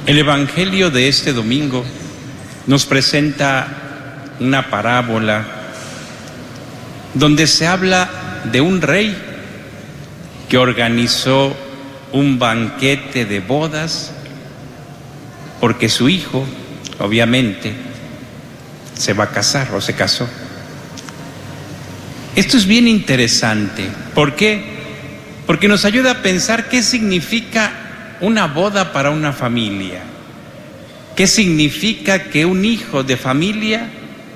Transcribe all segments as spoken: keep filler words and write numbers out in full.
El Evangelio de este domingo nos presenta una parábola donde se habla de un rey que organizó un banquete de bodas porque su hijo, obviamente, se va a casar o se casó. Esto es bien interesante. ¿Por qué? Porque nos ayuda a pensar qué significa una boda para una familia. ¿Qué significa que un hijo de familia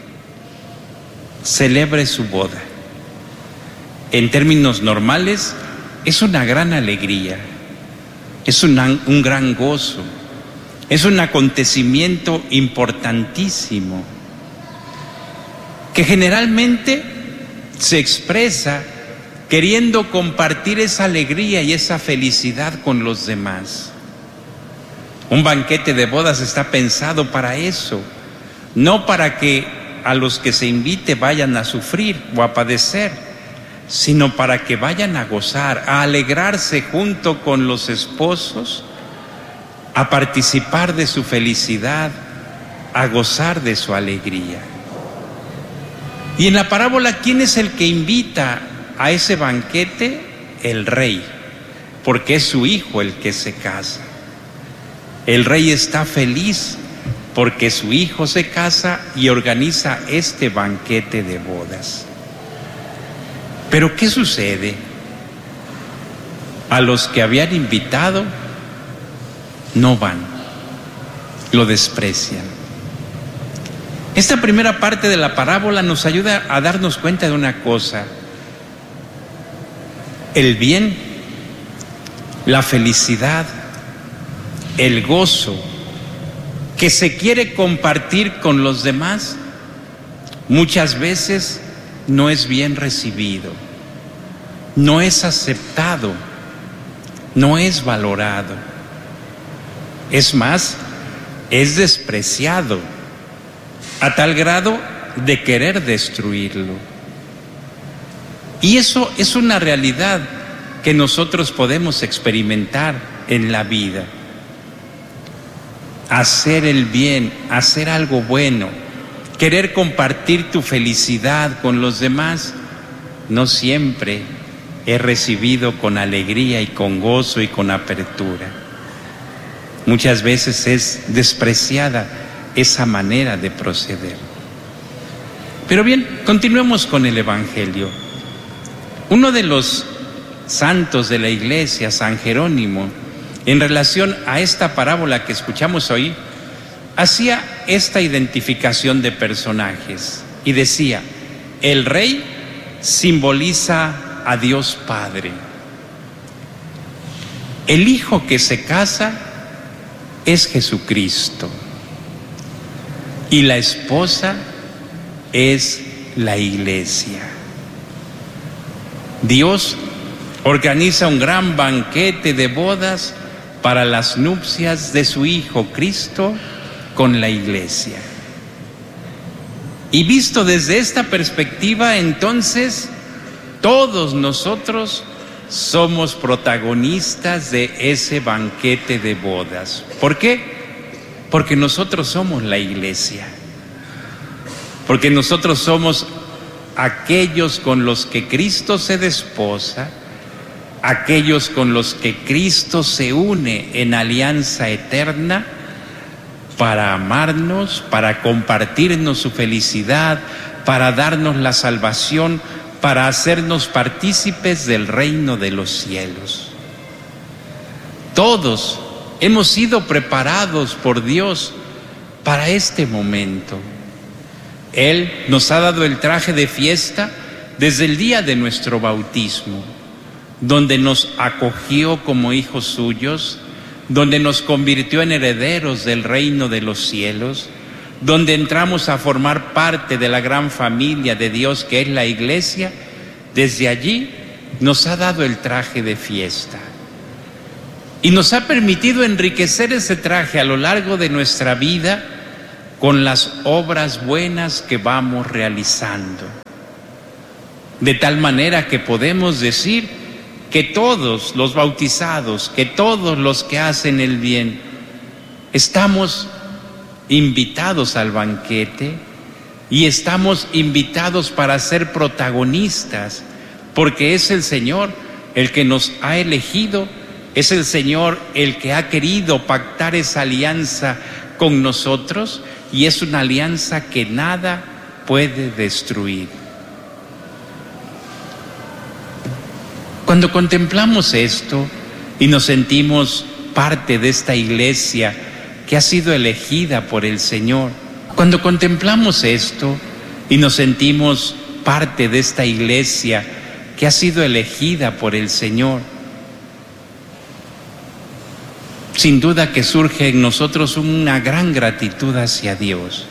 celebre su boda? En términos normales, es una gran alegría, es una, un gran gozo, es un acontecimiento importantísimo que generalmente se expresa queriendo compartir esa alegría y esa felicidad con los demás. Un banquete de bodas está pensado para eso, no para que a los que se invite vayan a sufrir o a padecer, sino para que vayan a gozar, a alegrarse junto con los esposos, a participar de su felicidad, a gozar de su alegría. Y en la parábola, ¿quién es el que invita a ese banquete? El rey, porque es su hijo el que se casa. El rey está feliz porque su hijo se casa y organiza este banquete de bodas. Pero ¿qué sucede? A los que habían invitado no van, lo desprecian. Esta primera parte de la parábola nos ayuda a darnos cuenta de una cosa: el bien, la felicidad, el gozo que se quiere compartir con los demás, muchas veces no es bien recibido, no es aceptado, no es valorado. Es más, es despreciado a tal grado de querer destruirlo. Y eso es una realidad que nosotros podemos experimentar en la vida. Hacer el bien, hacer algo bueno, querer compartir tu felicidad con los demás, no siempre es recibido con alegría y con gozo y con apertura. Muchas veces es despreciada esa manera de proceder. Pero bien, continuemos con el Evangelio. Uno de los santos de la iglesia, San Jerónimo, en relación a esta parábola que escuchamos hoy, hacía esta identificación de personajes y decía: el rey simboliza a Dios Padre, el hijo que se casa es Jesucristo y la esposa es la iglesia. Dios organiza un gran banquete de bodas para las nupcias de su Hijo Cristo con la iglesia. Y visto desde esta perspectiva, entonces, todos nosotros somos protagonistas de ese banquete de bodas. ¿Por qué? Porque nosotros somos la iglesia. Porque nosotros somos aquellos con los que Cristo se desposa, aquellos con los que Cristo se une en alianza eterna para amarnos, para compartirnos su felicidad, para darnos la salvación, para hacernos partícipes del reino de los cielos. Todos hemos sido preparados por Dios para este momento. Él nos ha dado el traje de fiesta desde el día de nuestro bautismo, donde nos acogió como hijos suyos, donde nos convirtió en herederos del reino de los cielos, donde entramos a formar parte de la gran familia de Dios que es la iglesia. Desde allí nos ha dado el traje de fiesta y nos ha permitido enriquecer ese traje a lo largo de nuestra vida con las obras buenas que vamos realizando, de tal manera que podemos decir que todos los bautizados, que todos los que hacen el bien, Estamos invitados al banquete y estamos invitados para ser protagonistas, porque es el Señor el que nos ha elegido, es el Señor el que ha querido pactar esa alianza con nosotros, y es una alianza que nada puede destruir. Cuando contemplamos esto y nos sentimos parte de esta iglesia que ha sido elegida por el Señor, cuando contemplamos esto y nos sentimos parte de esta iglesia que ha sido elegida por el Señor, sin duda que surge en nosotros una gran gratitud hacia Dios.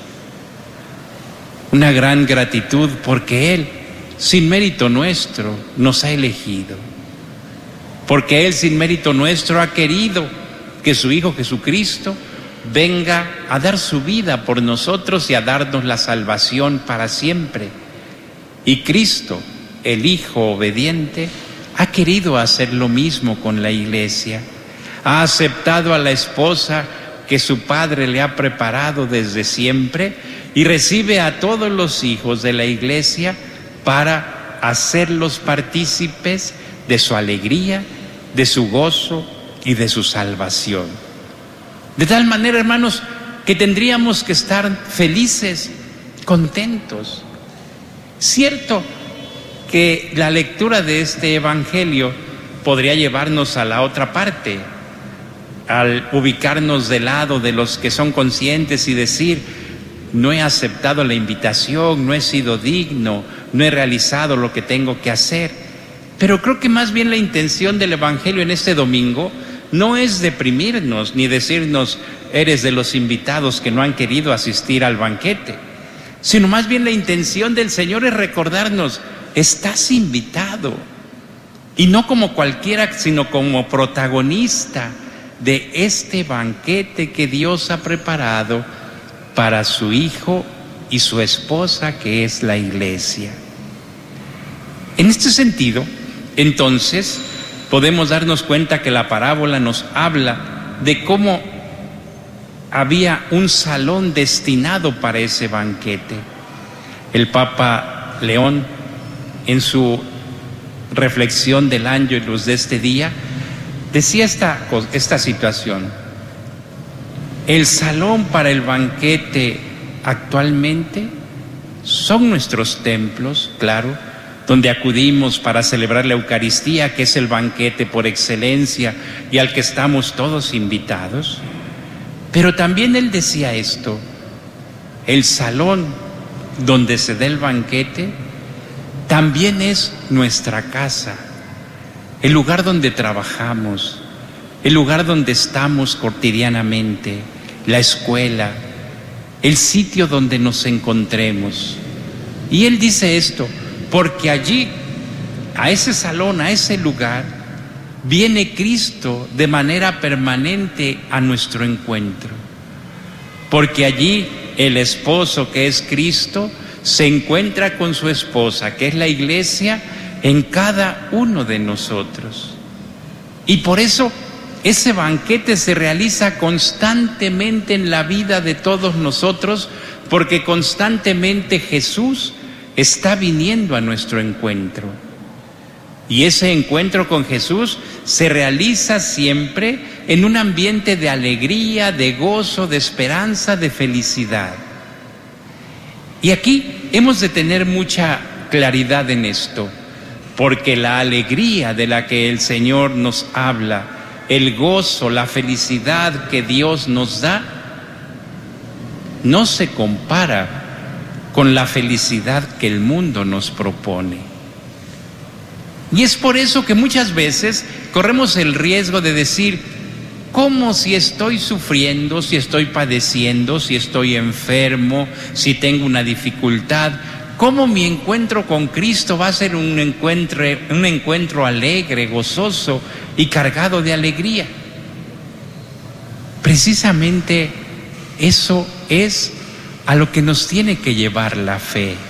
Una gran gratitud porque Él, sin mérito nuestro, nos ha elegido. Porque Él, sin mérito nuestro, ha querido que su Hijo Jesucristo venga a dar su vida por nosotros y a darnos la salvación para siempre. Y Cristo, el Hijo obediente, ha querido hacer lo mismo con la iglesia. Ha aceptado a la esposa que su Padre le ha preparado desde siempre y recibe a todos los hijos de la iglesia para hacerlos partícipes de su alegría, de su gozo y de su salvación. De tal manera, hermanos, que tendríamos que estar felices, contentos. Cierto que la lectura de este evangelio podría llevarnos a la otra parte, al ubicarnos del lado de los que son conscientes y decir: no he aceptado la invitación, no he sido digno, no he realizado lo que tengo que hacer. Pero creo que más bien la intención del evangelio en este domingo no es deprimirnos ni decirnos: eres de los invitados que no han querido asistir al banquete, sino más bien la intención del Señor es recordarnos: estás invitado, y no como cualquiera, sino como protagonista de este banquete que Dios ha preparado para su Hijo y su esposa, que es la iglesia. En este sentido, entonces, podemos darnos cuenta que la parábola nos habla de cómo había un salón destinado para ese banquete. El Papa León, en su reflexión del Ángelus de este día, decía esta, esta situación: el salón para el banquete actualmente son nuestros templos, claro, donde acudimos para celebrar la Eucaristía, que es el banquete por excelencia y al que estamos todos invitados. Pero también él decía esto: el salón donde se da el banquete también es nuestra casa, el lugar donde trabajamos, el lugar donde estamos cotidianamente, la escuela, el sitio donde nos encontremos. Y él dice esto porque allí, a ese salón, a ese lugar, viene Cristo de manera permanente a nuestro encuentro. Porque allí el esposo, que es Cristo, se encuentra con su esposa, que es la iglesia, en cada uno de nosotros. Y por eso ese banquete se realiza constantemente en la vida de todos nosotros, porque constantemente Jesús está viniendo a nuestro encuentro. Y ese encuentro con Jesús se realiza siempre en un ambiente de alegría, de gozo, de esperanza, de felicidad. Y aquí hemos de tener mucha claridad en esto, porque la alegría de la que el Señor nos habla, el gozo, la felicidad que Dios nos da, no se compara con la felicidad que el mundo nos propone. Y es por eso que muchas veces corremos el riesgo de decir: ¿cómo si estoy sufriendo, si estoy padeciendo, si estoy enfermo, si tengo una dificultad? ¿Cómo mi encuentro con Cristo va a ser un encuentro, un encuentro alegre, gozoso y cargado de alegría? Precisamente eso es a lo que nos tiene que llevar la fe.